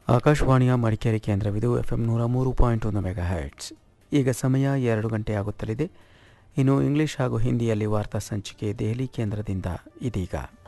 ಆಕಾಶವಾಣಿಯ Madikeri ಕೇಂದ್ರವಿದು FM 103.1 megahertz. ಈಗ ಸಮಯ 2 ಗಂಟೆ ಆಗುತ್ತಲಿದೆ. ಇನ್ನು ಇಂಗ್ಲಿಷ್ ಹಾಗೂ ಹಿಂದಿಯಲ್ಲಿ ವಾರ್ತಾ ಸಂಚಿಕೆ ದೆಹಲಿ ಕೇಂದ್ರದಿಂದ ಇದೀಗ.